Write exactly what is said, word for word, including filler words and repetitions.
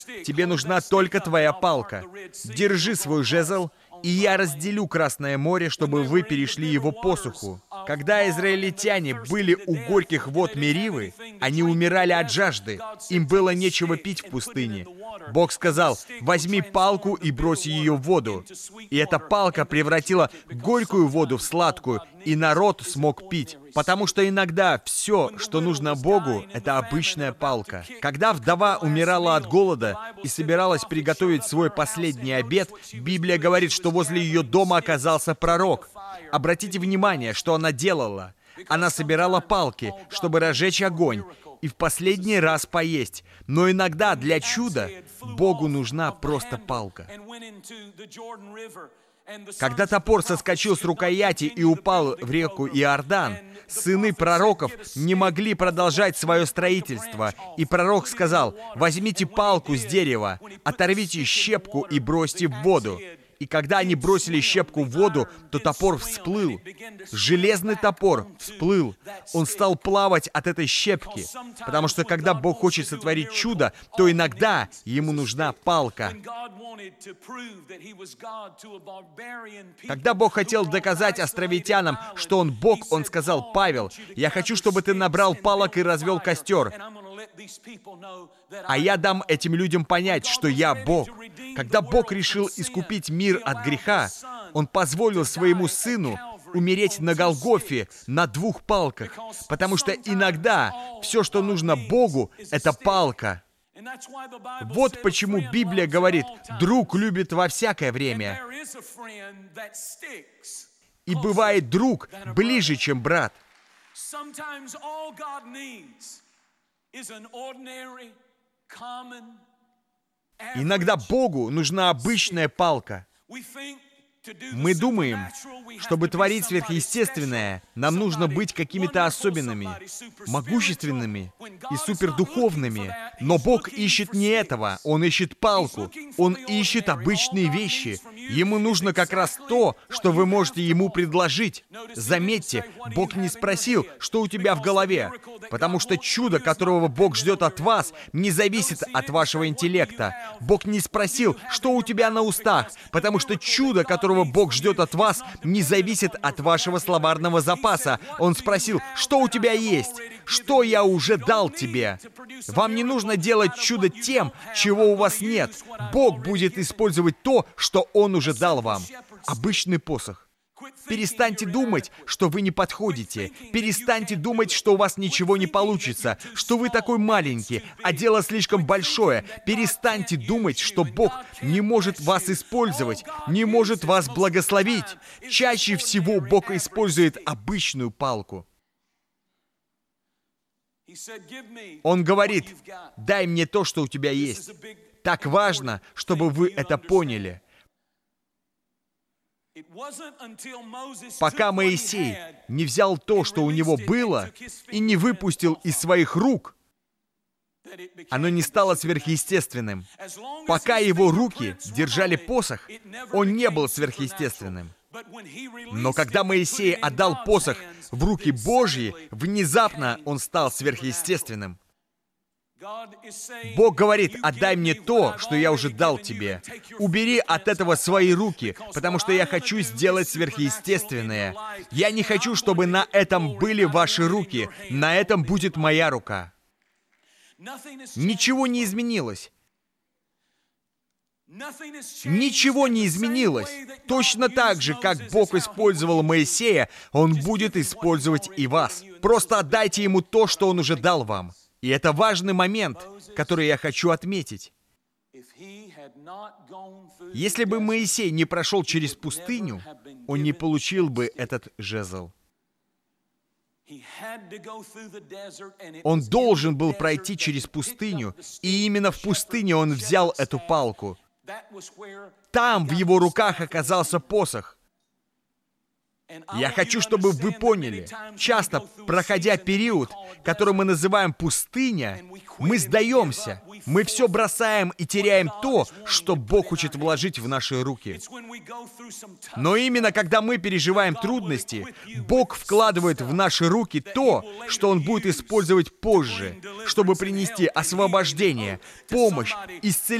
Тебе нужна только твоя палка. Держи свой жезл, и я разделю Красное море, чтобы вы перешли его посуху. Когда израильтяне были у горьких вод Меривы, они умирали от жажды. Им было нечего пить в пустыне. Бог сказал: возьми палку и брось ее в воду. И эта палка превратила горькую воду в сладкую, и народ смог пить. Потому что иногда все, что нужно Богу, это обычная палка. Когда вдова умирала от голода и собиралась приготовить свой последний обед, Библия говорит, что возле ее дома оказался пророк. Обратите внимание, что она делала. Она собирала палки, чтобы разжечь огонь и в последний раз поесть. Но иногда для чуда Богу нужна просто палка. Когда топор соскочил с рукояти и упал в реку Иордан, сыны пророков не могли продолжать свое строительство. И пророк сказал: возьмите палку с дерева, оторвите щепку и бросьте в воду. И когда они бросили щепку в воду, то топор всплыл. Железный топор всплыл. Он стал плавать от этой щепки. Потому что когда Бог хочет сотворить чудо, то иногда ему нужна палка. Когда Бог хотел доказать островитянам, что Он Бог, Он сказал: Павел, я хочу, чтобы ты набрал палок и развел костер. А я дам этим людям понять, что я Бог. Когда Бог решил искупить мир от греха, Он позволил своему Сыну умереть на Голгофе на двух палках, потому что иногда все, что нужно Богу, это палка. Вот почему Библия говорит: друг любит во всякое время. И бывает друг ближе, чем брат. Иногда Богу нужна обычная палка. Мы думаем, чтобы творить сверхъестественное, нам нужно быть какими-то особенными, могущественными и супердуховными. Но Бог ищет не этого, Он ищет палку. Он ищет обычные вещи. Ему нужно как раз то, что вы можете Ему предложить. Заметьте, Бог не спросил, что у тебя в голове, потому что чудо, которого Бог ждет от вас, не зависит от вашего интеллекта. Бог не спросил, что у тебя на устах, потому что чудо, которого Бог ждет от вас, не зависит от вашего словарного запаса. Он спросил: что у тебя есть? Что я уже дал тебе? Вам не нужно делать чудо тем, чего у вас нет. Бог будет использовать то, что Он уже дал вам. Обычный посох. Перестаньте думать, что вы не подходите. Перестаньте думать, что у вас ничего не получится, что вы такой маленький, а дело слишком большое. Перестаньте думать, что Бог не может вас использовать, не может вас благословить. Чаще всего Бог использует обычную палку. Он говорит: дай мне то, что у тебя есть. Так важно, чтобы вы это поняли. Пока Моисей не взял то, что у него было, и не выпустил из своих рук, оно не стало сверхъестественным. Пока его руки держали посох, он не был сверхъестественным. Но когда Моисей отдал посох в руки Божьи, внезапно он стал сверхъестественным. Бог говорит: отдай мне то, что я уже дал тебе. Убери от этого свои руки, потому что я хочу сделать сверхъестественное. Я не хочу, чтобы на этом были ваши руки. На этом будет моя рука. Ничего не изменилось. Ничего не изменилось. Точно так же, как Бог использовал Моисея, Он будет использовать и вас. Просто отдайте Ему то, что Он уже дал вам. И это важный момент, который я хочу отметить. Если бы Моисей не прошел через пустыню, он не получил бы этот жезл. Он должен был пройти через пустыню, и именно в пустыне он взял эту палку. Там в его руках оказался посох. Я хочу, чтобы вы поняли, часто, проходя период, который мы называем пустыня, мы сдаемся, мы все бросаем и теряем то, что Бог хочет вложить в наши руки. Но именно когда мы переживаем трудности, Бог вкладывает в наши руки то, что Он будет использовать позже, чтобы принести освобождение, помощь, исцеление